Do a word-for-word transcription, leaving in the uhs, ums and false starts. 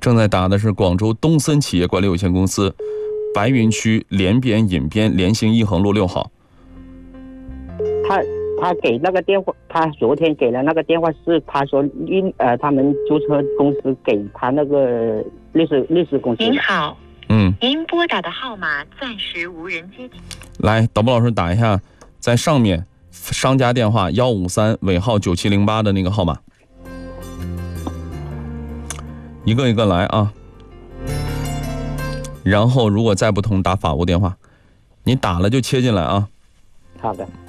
正在打的是广州东森企业管理有限公司白云区联边引边联兴一横路六号。 他他给那个电话，他昨天给了那个电话是他说运呃他们租车公司给他那个律师律师公司。 您好， 嗯， 您拨打的号码暂时无人接听。 来，导播老师打一下，在上面商家电话幺五三尾号九七零八的那个号码，一个一个来啊。然后如果再不通，打法务电话，你打了就切进来啊。 好的。